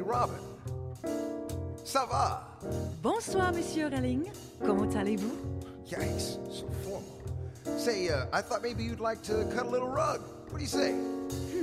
Robin. Ça va? Bonsoir, Monsieur Relling. Comment allez-vous? Yikes, so formal. Say, I thought maybe you'd like to cut a little rug. What do you say?